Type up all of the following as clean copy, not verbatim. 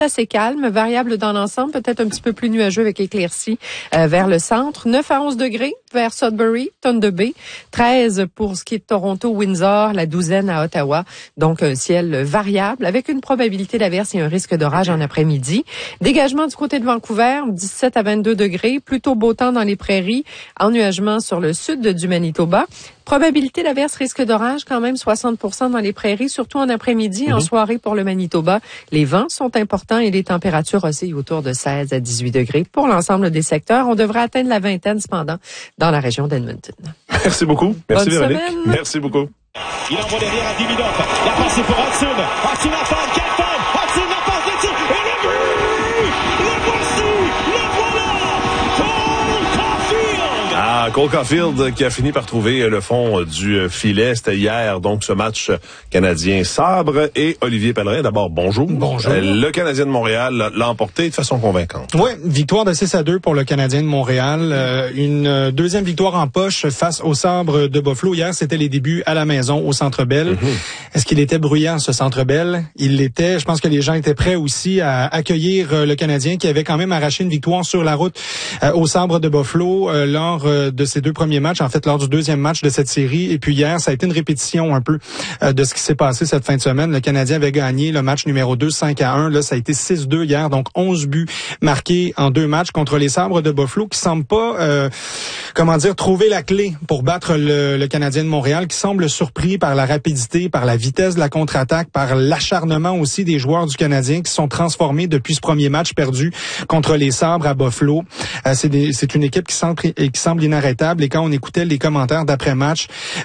assez calme, variable dans l'ensemble, peut-être un petit peu plus nuageux avec éclaircies vers le centre. 9 à 11 degrés vers Sudbury, Thunder Bay. 13 pour ce qui est de Toronto, Windsor, la douzaine à Ottawa. Donc un ciel variable avec une probabilité d'averse et un risque d'orage en après-midi. Dégagement du côté de Vancouver, 17 à 22 degrés. Plutôt beau temps dans les prairies. Ennuagement sur le sud du Manitoba. Probabilité d'averse, risque d'orage quand même 60% dans les prairies, surtout en après-midi, en soirée pour le Manitoba. Les vents sont importants et les températures oscillent autour de 16 à 18 degrés pour l'ensemble des secteurs. On devrait atteindre la vingtaine cependant dans la région d'Edmonton. Merci beaucoup. Merci Bonne Véronique. semaine. Merci beaucoup. Il envoie derrière à Davidoff. La passe est pour Hudson. Hudson a falle. Quelle falle. Hudson la passe de tir. Et le but! Le voici! Le voilà! Cole Caulfield! Ah, Cole Caulfield qui a fini par trouver le fond du filet. C'était hier, donc, ce match canadien Sabre. Et Olivier Pellerin, d'abord, bonjour. Bonjour. Le Canadien de Montréal l'a emporté de façon convaincante. Oui, victoire de 6-2 pour le Canadien de Montréal. Une deuxième victoire en poche face au Sabre de Buffalo. Hier, c'était les débuts à la maison au Centre Bell. Est-ce qu'il était bruyant, ce Centre Bell? Il l'était. Je pense que les gens étaient prêts aussi à accueillir le Canadien qui avait quand même arraché une victoire sur la route au Sabre de Buffalo lors de ses deux premiers matchs, en fait lors du deuxième match de cette série. Et puis hier, ça a été une répétition un peu de ce qui s'est passé cette fin de semaine. Le Canadien avait gagné le match numéro 2, 5-1. Là, ça a été 6-2 hier, donc 11 buts marqués en deux matchs contre les Sabres de Buffalo qui semblent pas, trouver la clé pour battre le Canadien de Montréal, qui semble surpris par la rapidité, par la vitesse de la contre-attaque, par l'acharnement aussi des joueurs du Canadien qui sont transformés depuis ce premier match perdu contre les Sabres à Buffalo. C'est une équipe qui semble inarrêtable. Et quand on écoutait les commentaires d'après-match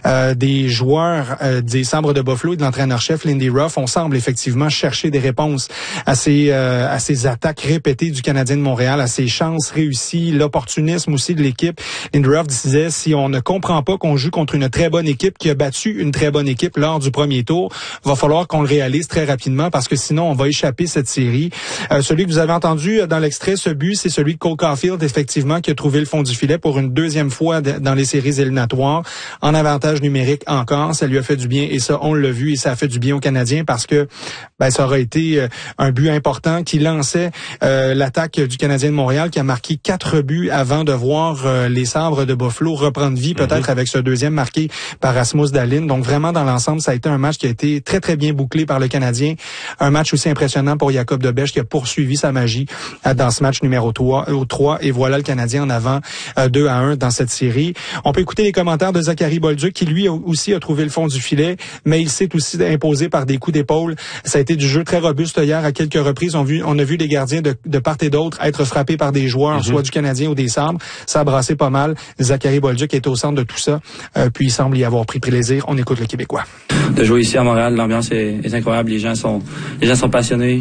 des joueurs des Sabres de Buffalo et de l'entraîneur-chef Lindy Ruff, on semble effectivement chercher des réponses à ces attaques répétées du Canadien de Montréal, à ces chances réussies, l'opportunisme aussi de l'équipe. Lindy Ruff disait, si on ne comprend pas qu'on joue contre une très bonne équipe qui a battu une très bonne équipe lors du premier tour, va falloir qu'on le réalise très rapidement parce que sinon on va échapper cette série. Celui que vous avez entendu dans l'extrait, ce but, c'est celui de Cole Caulfield, effectivement, qui a trouvé le fond du filet pour une deuxième fois dans les séries éliminatoires, en avantage numérique encore. Ça lui a fait du bien et ça, on l'a vu et ça a fait du bien aux Canadiens parce que ça aurait été un but important qui lançait l'attaque du Canadien de Montréal qui a marqué 4 buts avant de voir les Sabres de Buffalo reprendre vie, peut-être avec ce deuxième marqué par Rasmus Dahlin. Donc vraiment, dans l'ensemble, ça a été un match qui a été très, très bien bouclé par le Canadien. Un match aussi impressionnant pour Jacob Debesch qui a poursuivi sa magie dans ce match numéro 3. Et voilà le Canadien en avant 2-1 dans cette série. On peut écouter les commentaires de Zachary Bolduc qui lui aussi a trouvé le fond du filet, mais il s'est aussi imposé par des coups d'épaule. Ça a été du jeu très robuste hier à quelques reprises. On a vu les gardiens de part et d'autre être frappés par des joueurs, soit du Canadien ou des Sabres. Ça a brassé pas mal. Zachary Bolduc est au centre de tout ça, puis il semble y avoir pris plaisir. On écoute le Québécois. De jouer ici à Montréal, l'ambiance est incroyable. Les gens sont passionnés.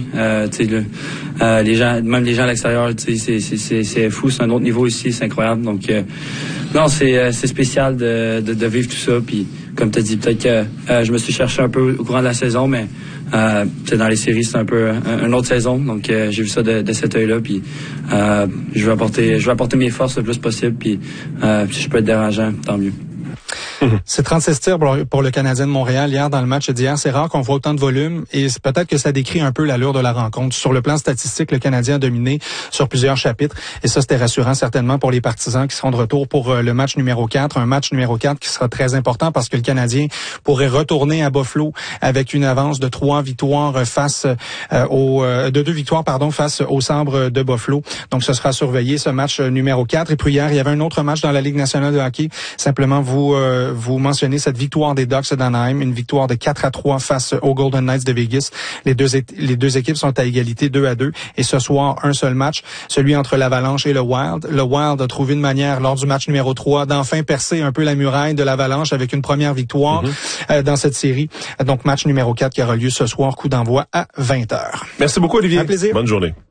Les gens, même les gens à l'extérieur, c'est fou. C'est un autre niveau ici, c'est incroyable. Donc non, c'est spécial de vivre tout ça. Puis comme tu as dit, peut-être que je me suis cherché un peu au courant de la saison, mais dans les séries, c'est un peu une autre saison. Donc j'ai vu ça de cet œil-là. Puis je vais apporter mes forces le plus possible. Puis si je peux être dérangeant, tant mieux. C'est 36 tirs pour le Canadien de Montréal hier dans le match d'hier. C'est rare qu'on voit autant de volume et c'est peut-être que ça décrit un peu l'allure de la rencontre. Sur le plan statistique, le Canadien a dominé sur plusieurs chapitres et ça, c'était rassurant certainement pour les partisans qui seront de retour pour le match numéro 4. Un match numéro 4 qui sera très important parce que le Canadien pourrait retourner à Buffalo avec une avance de 2 victoires face au Sabre de Buffalo. Donc, ce sera surveillé ce match numéro 4. Et puis hier, il y avait un autre match dans la Ligue nationale de hockey. Simplement, vous mentionnez cette victoire des Ducks d'Anaheim, une victoire de 4-3 face aux Golden Knights de Vegas. Les deux équipes sont à égalité 2-2 et ce soir, un seul match, celui entre l'Avalanche et le Wild. Le Wild a trouvé une manière lors du match numéro 3 d'enfin percer un peu la muraille de l'Avalanche avec une première victoire dans cette série. Donc match numéro 4 qui aura lieu ce soir, coup d'envoi à 20h. Merci beaucoup Olivier. Un plaisir. Bonne journée.